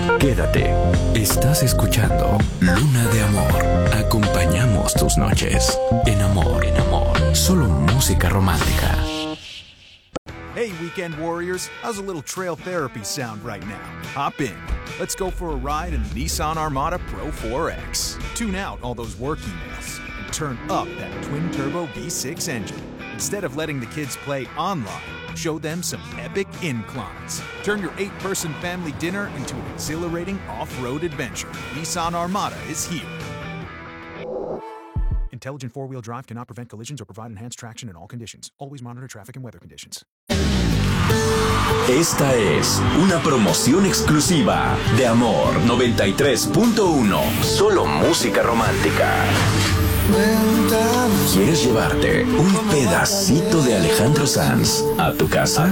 Quédate. Estás escuchando Luna de Amor. Acompañamos tus noches. En amor, solo música romántica. Hey, weekend warriors, how's a little trail therapy sound right now? Hop in. Let's go for a ride in the Nissan Armada Pro 4X. Tune out all those work emails and turn up that twin-turbo V6 engine. Instead of letting the kids play online, show them some epic inclines. Turn your 8-person family dinner into an exhilarating off-road adventure. Nissan Armada is here. Intelligent four-wheel drive cannot prevent collisions or provide enhanced traction in all conditions. Always monitor traffic and weather conditions. Esta es una promoción exclusiva de Amor 93.1. Solo música romántica. ¿Quieres llevarte un pedacito de Alejandro Sanz a tu casa?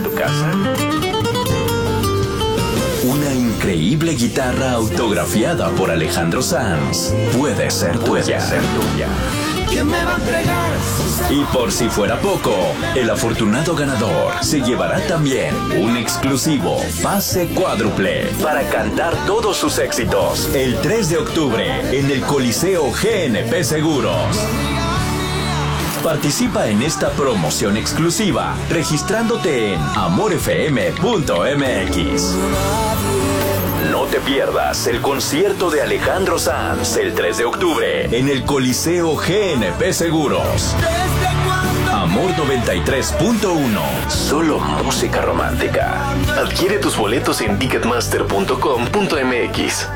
Una increíble guitarra autografiada por Alejandro Sanz puede ser tuya. ¿Quién me va a entregar? Y por si fuera poco, el afortunado ganador se llevará también un exclusivo pase cuádruple para cantar todos sus éxitos el 3 de octubre en el Coliseo GNP Seguros. Participa en esta promoción exclusiva registrándote en amorfm.mx. No te pierdas el concierto de Alejandro Sanz el 3 de octubre en el Coliseo GNP Seguros. Amor 93.1. Solo música romántica. Adquiere tus boletos en ticketmaster.com.mx.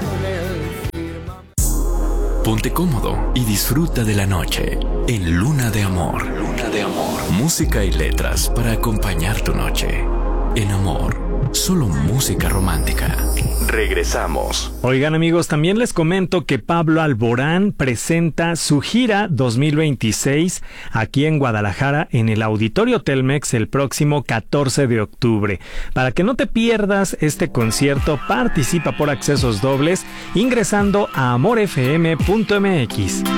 Ponte cómodo y disfruta de la noche en Luna de Amor. Música y letras para acompañar tu noche. En Amor, solo música romántica. Regresamos. Oigan, amigos, también les comento que Pablo Alborán presenta su gira 2026 aquí en Guadalajara en el Auditorio Telmex el próximo 14 de octubre. Para que no te pierdas este concierto, participa por accesos dobles ingresando a amorfm.mx.